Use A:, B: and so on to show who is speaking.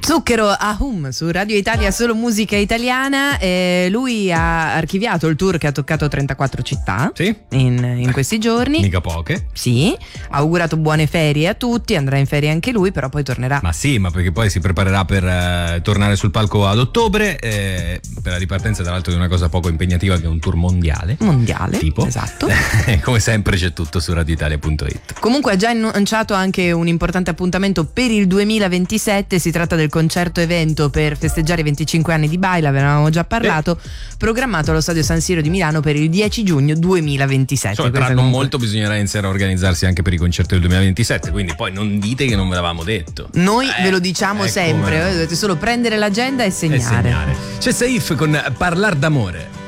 A: Zucchero Ahum su Radio Italia, solo musica italiana. Lui ha archiviato il tour che ha toccato 34 città,
B: sì,
A: in questi giorni.
B: Mica poche.
A: Sì, ha augurato buone ferie a tutti, andrà in ferie anche lui, però poi tornerà.
B: Ma sì, ma perché poi si preparerà per tornare sul palco ad ottobre, per la ripartenza tra l'altro di una cosa poco impegnativa che è un tour mondiale.
A: Mondiale,
B: tipo.
A: Esatto.
B: Come sempre c'è tutto su radioitalia.it.
A: Comunque ha già annunciato anche un importante appuntamento per il 2027, si tratta del concerto evento per festeggiare i 25 anni di Baila, ve ne avevamo già parlato, programmato allo Stadio San Siro di Milano per il 10 giugno 2027.
B: Insomma, tra non molto bisognerà iniziare a organizzarsi anche per i concerti del 2027, quindi poi non dite che non ve l'avevamo detto.
A: Noi ve lo diciamo sempre, dovete solo prendere l'agenda e segnare.
B: C'è Saif con Parlar d'amore.